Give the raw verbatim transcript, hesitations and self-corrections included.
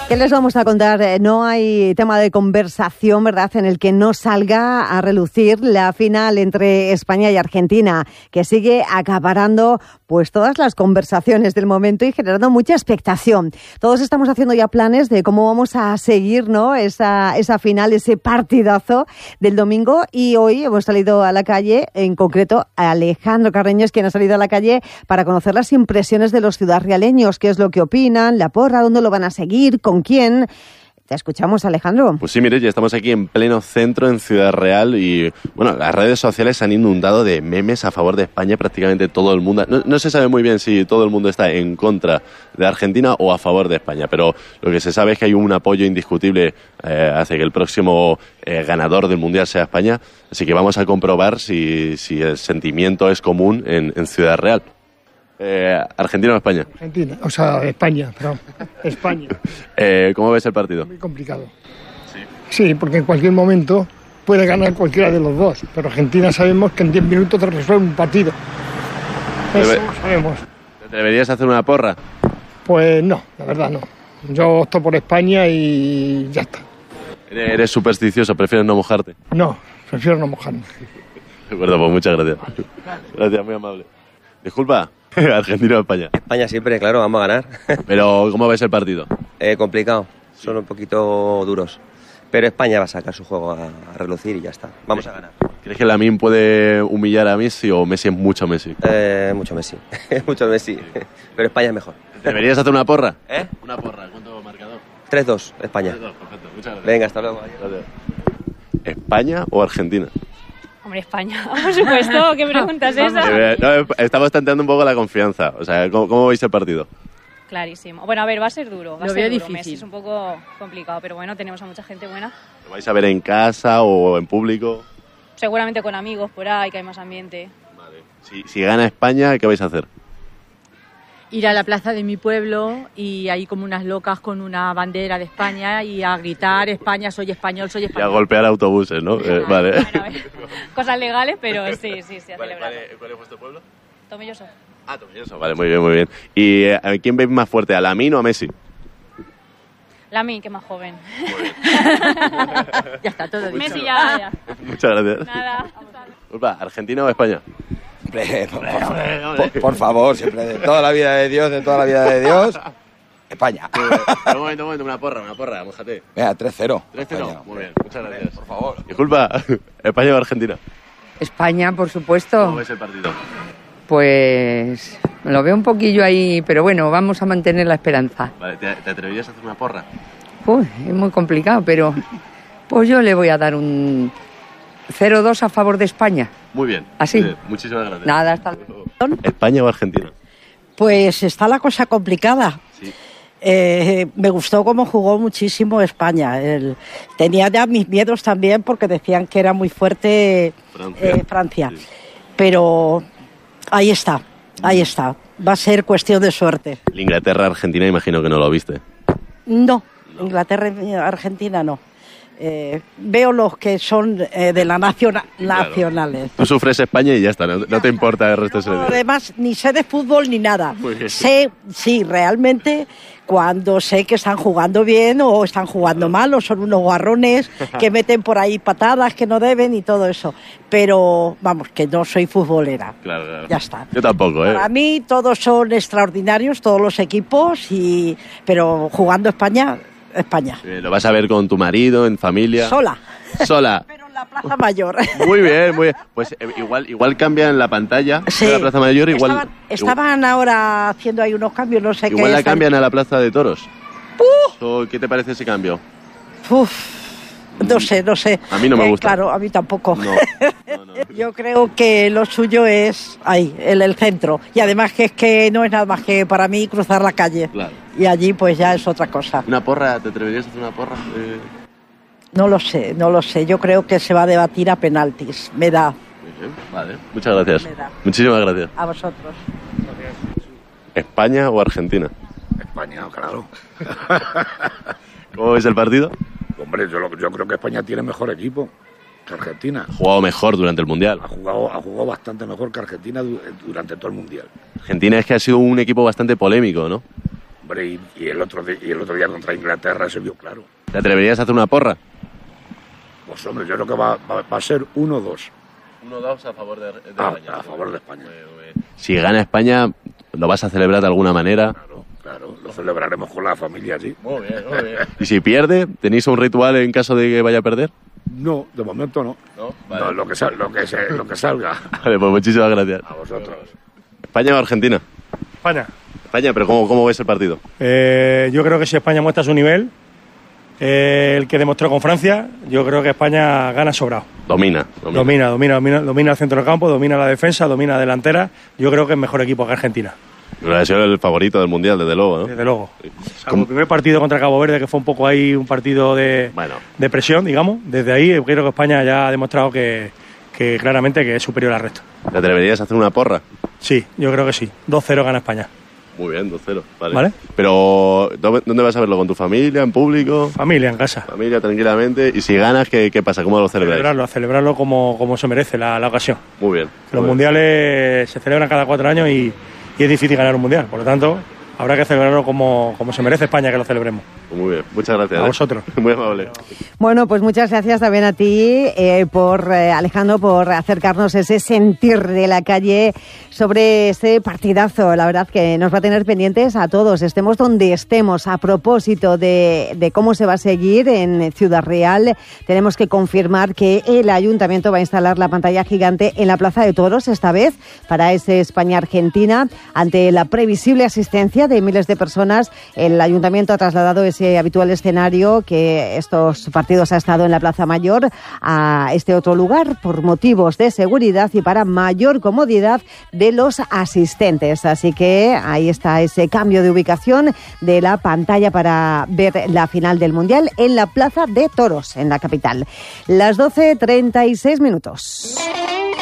¿Qué les vamos a contar? No hay tema de conversación, ¿verdad?, en el que no salga a relucir la final entre España y Argentina, que sigue acaparando pues todas las conversaciones del momento y generando mucha expectación. Todos estamos haciendo ya planes de cómo vamos a seguir, ¿no?, esa, esa final, ese partidazo del domingo, y hoy hemos salido a la calle, en concreto Alejandro Carreño es quien ha salido a la calle para conocer las impresiones de los ciudadrealeños, qué es lo que opinan, la porra, dónde lo van a seguir, con quién. Te escuchamos, Alejandro. Pues sí, mire, ya estamos aquí en pleno centro, en Ciudad Real, y bueno, las redes sociales se han inundado de memes a favor de España, prácticamente todo el mundo. No, no se sabe muy bien si todo el mundo está en contra de Argentina o a favor de España, pero lo que se sabe es que hay un apoyo indiscutible eh, hacia que el próximo eh, ganador del Mundial sea España, así que vamos a comprobar si, si el sentimiento es común en, en Ciudad Real. Eh, ¿Argentina o España? Argentina, o sea, España, perdón. España. Eh, ¿Cómo ves el partido? Muy complicado. Sí. Sí, porque en cualquier momento puede ganar cualquiera de los dos, pero Argentina sabemos que en diez minutos te resuelve un partido. Eso Debe... lo sabemos. ¿Te deberías hacer una porra? Pues no, la verdad no. Yo opto por España y ya está. ¿Eres supersticioso? ¿Prefieres no mojarte? No, prefiero no mojarme. De acuerdo, pues muchas gracias. Gracias, muy amable. Disculpa, ¿Argentina o España? España siempre, claro, vamos a ganar. Pero, ¿cómo ves el partido? Eh, complicado, son un poquito duros. Pero España va a sacar su juego a, a relucir y ya está. Vamos a ganar. ¿Crees que Lamine puede humillar a Messi o Messi es mucho Messi? Eh, mucho Messi, mucho Messi. Pero España es mejor. ¿Deberías hacer una porra? ¿Eh? Una porra, ¿cuánto marcador? tres dos, España. tres dos, perfecto, muchas gracias. Venga, hasta luego. Gracias. ¿España o Argentina? Hombre, España, por supuesto. ¿Qué pregunta es esa? Eh, no, estamos tanteando un poco la confianza. O sea, ¿cómo, cómo veis el partido? Clarísimo. Bueno, a ver, va a ser duro. Va Lo a ser veo duro. difícil. Messi es un poco complicado, pero bueno, tenemos a mucha gente buena. ¿Lo vais a ver en casa o en público? Seguramente con amigos por ahí, que hay más ambiente. Vale. Si, si gana España, ¿qué vais a hacer? Ir a la plaza de mi pueblo y ahí como unas locas con una bandera de España y a gritar España, soy español, soy Y a español. golpear autobuses, ¿no? Eh, vale. Bueno, a ver, cosas legales, pero sí, sí, sí, a Vale, celebrar. vale, ¿cuál es vuestro pueblo? Tomelloso. Ah, Tomelloso. Vale, muy bien, muy bien. ¿Y eh, a quién veis más fuerte, a Lamine o a Messi? Lamine, que más joven. Ya está todo dicho. Messi ya, ya. Muchas gracias. Nada. Disculpa, ¿Argentina o España? Por, por, por, por favor, siempre, de toda la vida de Dios, de toda la vida de Dios, España. Un momento, un momento, una porra, una porra, mójate. Venga, tres cero. tres cero, muy bien, muchas gracias. Por favor. Disculpa, ¿España o Argentina? España, por supuesto. ¿Cómo ves el partido? Pues lo veo un poquillo ahí, pero bueno, vamos a mantener la esperanza. Vale, ¿te, te atreverías a hacer una porra? Uy, es muy complicado, pero pues yo le voy a dar un cero dos a favor de España. Muy bien. ¿Así? Muy bien, muchísimas gracias. Nada, hasta luego. ¿España o Argentina? Pues está la cosa complicada. Sí. Eh, me gustó cómo jugó muchísimo España. El, tenía ya mis miedos también porque decían que era muy fuerte Francia. eh, Francia. Sí. Pero ahí está, ahí está. Va a ser cuestión de suerte. Inglaterra-Argentina, imagino que no lo viste. No, Inglaterra y Argentina no. Eh, veo los que son eh, de la naciona- Claro. nacionales. Tú sufres España y ya está, no, no te importa el resto de No, ese además, ni sé de fútbol ni nada. Muy bien. Sé, sí, realmente, cuando sé que están jugando bien o están jugando mal o son unos guarrones que meten por ahí patadas que no deben y todo eso. Pero, vamos, que no soy futbolera. Claro, claro. Ya está. Yo tampoco, ¿eh? Para mí todos son extraordinarios, todos los equipos, y pero jugando España, España. Eh, ¿Lo vas a ver con tu marido, en familia? Sola, Sola. pero en la Plaza Mayor. Muy bien, muy bien. Pues eh, igual igual cambia en la pantalla Sí. de la Plaza Mayor, igual... Estaban, estaban ahora haciendo ahí unos cambios, no sé qué. Igual la están- cambian a la Plaza de Toros. ¿O ¿Qué te parece ese cambio? Uf, no sé, no sé. A mí no me Eh, gusta. Claro, a mí tampoco. No. No, no. Yo creo que lo suyo es ahí, en el centro. Y además que es que no es nada más que para mí cruzar la calle. Claro. Y allí pues ya es otra cosa. ¿Una porra? ¿Te atreverías a hacer una porra? Eh, No lo sé, no lo sé. Yo creo que se va a debatir a penaltis. Me da muy bien, vale. Muchas gracias. Me da. Muchísimas gracias. a vosotros. ¿España o Argentina? España, claro. ¿Cómo ves el partido? Hombre, yo, lo- yo creo que España tiene mejor equipo que Argentina. Ha jugado mejor durante el Mundial. Ha jugado, ha jugado bastante mejor que Argentina du- durante todo el Mundial. Argentina es que ha sido un equipo bastante polémico, ¿no? Hombre, y, y, el otro di- y el otro día contra Inglaterra se vio claro. ¿Te atreverías a hacer una porra? Pues hombre, yo creo que va, va, va a ser uno dos. uno dos a favor de, de Ah, a favor de España. Si gana España, ¿lo vas a celebrar de alguna manera? Claro, claro, lo celebraremos con la familia allí. Muy bien, muy bien. ¿Y si pierde, tenéis un ritual en caso de que vaya a perder? No, de momento no. No, No, lo que, sal- lo, que se- lo que salga. Vale, pues muchísimas gracias. A vosotros. ¿España o Argentina? España. España, pero ¿cómo, cómo ves el partido? Eh, yo creo que si España muestra su nivel, eh, el que demostró con Francia, yo creo que España gana sobrado. Domina. Domina. Domina, domina, domina, domina el centro del campo, domina la defensa, domina la delantera. Yo creo que es mejor equipo que Argentina, Pero ha sido el favorito del Mundial, desde luego, ¿no? desde luego. Salvo el primer partido contra Cabo Verde, que fue un poco ahí un partido de, Bueno, de presión, digamos. Desde ahí creo que España ya ha demostrado que, que claramente que es superior al resto. ¿te atreverías a hacer una porra? Sí, yo creo que sí. dos cero gana España. Muy bien, dos cero. Vale. Vale. Pero, ¿dónde dónde vas a verlo? ¿Con tu familia, en público? Familia en casa. Familia, tranquilamente. Y si ganas, ¿qué, qué pasa? ¿Cómo lo celebráis? Celebrarlo, a celebrarlo como, como se merece la, la ocasión. Muy bien. Los Muy bien. mundiales se celebran cada cuatro años y, y es difícil ganar un mundial. Por lo tanto, habrá que celebrarlo como, como se merece España que lo celebremos. Muy bien, muchas gracias. A ¿eh? vosotros. Muy amable. Bueno, pues muchas gracias también a ti, eh, por eh, Alejandro, por acercarnos ese sentir de la calle sobre este partidazo. La verdad que nos va a tener pendientes a todos, estemos donde estemos. A propósito de, de cómo se va a seguir en Ciudad Real, tenemos que confirmar que el Ayuntamiento va a instalar la pantalla gigante en la Plaza de Toros, esta vez para ese España-Argentina. Ante la previsible asistencia de miles de personas, el Ayuntamiento ha trasladado ese habitual escenario que estos partidos ha estado en la Plaza Mayor a este otro lugar por motivos de seguridad y para mayor comodidad de los asistentes. Así que ahí está ese cambio de ubicación de la pantalla para ver la final del Mundial en la Plaza de Toros, en la capital. Las doce treinta y seis minutos.